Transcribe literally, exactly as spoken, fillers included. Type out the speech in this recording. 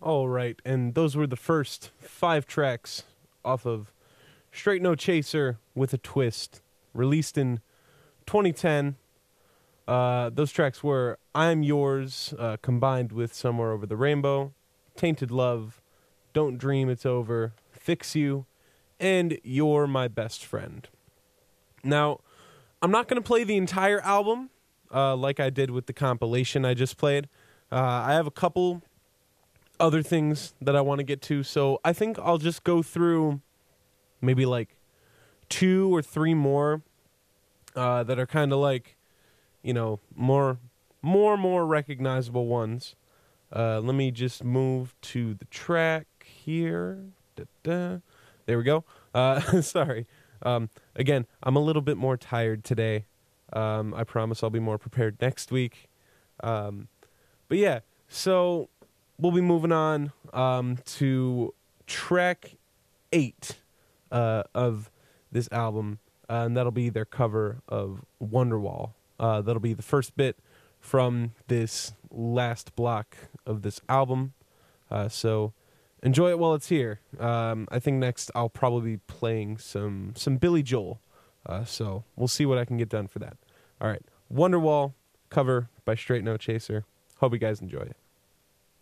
All right, and those were the first five tracks off of Straight No Chaser with a Twist, released in twenty ten. Uh, those tracks were I'm Yours, uh, combined with Somewhere Over the Rainbow, Tainted Love, Don't Dream It's Over, Fix You, and You're My Best Friend. Now, I'm not going to play the entire album uh, like I did with the compilation I just played. Uh, I have a couple other things that I want to get to, so I think I'll just go through maybe like two or three more uh, that are kind of like, you know, more, more, more recognizable ones. Uh, let me just move to the track here. Da-da. There we go. Uh, sorry. Um, again, I'm a little bit more tired today. Um, I promise I'll be more prepared next week. Um, but yeah, so we'll be moving on um, to track eight uh, of this album, uh, and that'll be their cover of Wonderwall. Uh, that'll be the first bit from this last block of this album. Uh, so enjoy it while it's here. Um, I think next I'll probably be playing some some Billy Joel. Uh, so we'll see what I can get done for that. All right, Wonderwall, cover by Straight No Chaser. Hope you guys enjoy it.